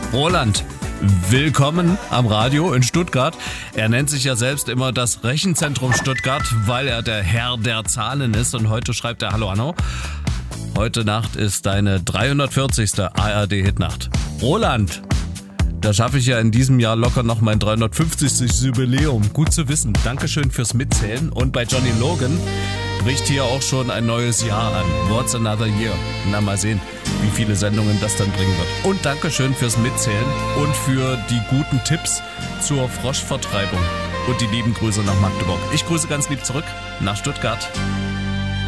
Roland, willkommen am Radio in Stuttgart. Er nennt sich ja selbst immer das Rechenzentrum Stuttgart, weil er der Herr der Zahlen ist. Und heute schreibt er: Hallo Anno, heute Nacht ist deine 340. ARD-Hitnacht. Roland, da schaffe ich ja in diesem Jahr locker noch mein 350. Jubiläum. Gut zu wissen. Dankeschön fürs Mitzählen. Und bei Johnny Logan bricht hier auch schon ein neues Jahr an. What's another year? Na, mal sehen, wie viele Sendungen das dann bringen wird. Und Dankeschön fürs Mitzählen und für die guten Tipps zur Froschvertreibung. Und die lieben Grüße nach Magdeburg. Ich grüße ganz lieb zurück nach Stuttgart.